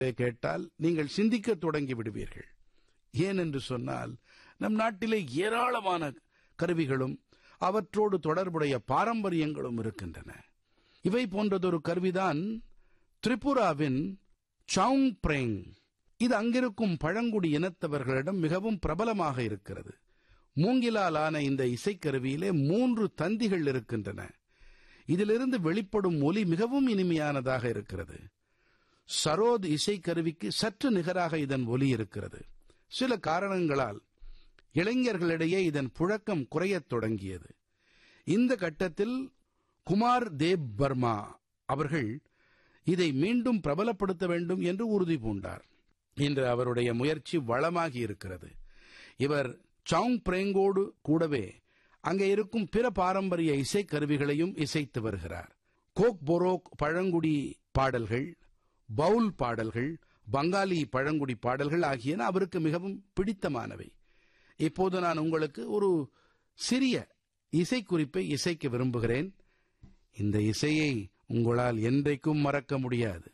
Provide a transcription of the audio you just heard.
கேட்டால் நீங்கள் சிந்திக்கத் தொடங்கி விடுவீர்கள். ஏனென்று சொன்னால் நம் நாட்டிலே ஏராளமான கருவிகளும் அவற்றோடு தொடர்புடைய பாரம்பரியங்களும் இருக்கின்றன. இவை போன்றதொரு கருவிதான் திரிபுராவின் சவுங்ப்ரேங். இது அங்கிருக்கும் பழங்குடி இனத்தவர்களிடம் மிகவும் பிரபலமாக இருக்கிறது. மூங்கிலால் ஆன இந்த இசைக்கருவியிலே 3 தந்திகள் இருக்கின்றன. இதிலிருந்து வெளிப்படும் ஒலி மிகவும் இனிமையானதாக இருக்கிறது. சரோத் இசைக்கருவிக்கு சற்று நிகராக இதன் ஒலி இருக்கிறது. சில காரணங்களால் இளைஞர்களிடையே இதன் புழக்கம் குறையத் தொடங்கியது. இந்த கட்டத்தில் குமார் தேவ் பர்மா அவர்கள் இதை மீண்டும் பிரபலப்படுத்த வேண்டும் என்று உறுதி பூண்டார். இன்று அவருடைய முயற்சி வளமாகி இருக்கிறது. இவர் சவுங்ப்ரேங்கோடு கூடவே அங்கே இருக்கும் பிற பாரம்பரிய இசைக்கருவிகளையும் இசைத்து வருகிறார். கோக் போரோக் பழங்குடி பாடல்கள், பவுல் பாடல்கள், பங்காலி பழங்குடி பாடல்கள் ஆகியன அவருக்கு மிகவும் பிடித்தமானவை. இப்போது நான் உங்களுக்கு ஒரு சிறிய இசைக்குறிப்பை இசைக்க விரும்புகிறேன். இந்த இசையை உங்களால் என்றைக்கும் மறக்க முடியாது.